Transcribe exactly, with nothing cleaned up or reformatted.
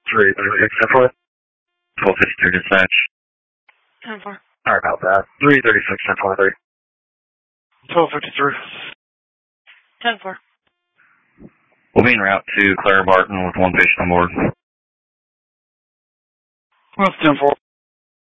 three thirty-six, ten four. twelve fifty-three dispatch. ten four. Sorry about that. three thirty-six, ten forty-three. twelve fifty-three. ten four. We'll be en route to Clara Barton with one patient on board. Well, it's ten four.